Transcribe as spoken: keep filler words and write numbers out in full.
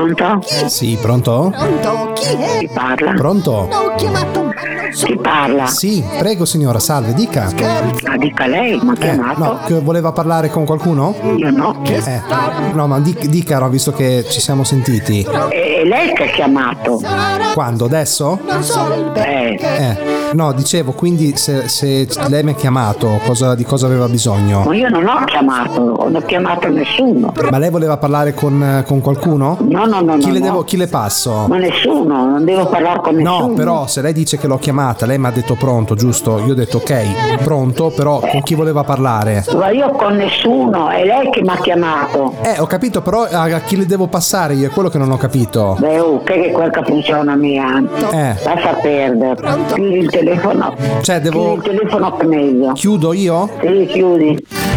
Pronto? Sì, pronto? Pronto? Chi è? Chi parla? Pronto? Ho chiamato ma non so. Chi parla? Sì, prego signora, salve, dica. Scherzo. Ah, dica lei, mi ha Eh, chiamato? no, che voleva parlare con qualcuno? Io no. Eh, no, ma dica, dica, no, visto che ci siamo sentiti. È lei che ha chiamato? Quando? Adesso? Non so il Eh, Eh, no, dicevo, quindi se, se lei mi ha chiamato, cosa, di cosa aveva bisogno? ma io non ho chiamato, non ho chiamato nessuno. Ma lei voleva parlare con, con qualcuno? No, no, no, Chi no, le, no. devo, chi le passo? Ma nessuno, non devo parlare con nessuno. No, però se lei dice che l'ho chiamata, lei mi ha detto pronto, giusto? Io ho detto ok, pronto, però con chi voleva parlare? Ma io con nessuno, è lei che mi ha chiamato. Eh, ho capito, però a, a chi le devo passare io? È quello che non ho capito. Beh, oh, che è quel che funziona mia. Eh, Lascia perdere. Chiudi il telefono. cioè Chiudi devo... il telefono che è meglio. Chiudo io? Sì, chiudi.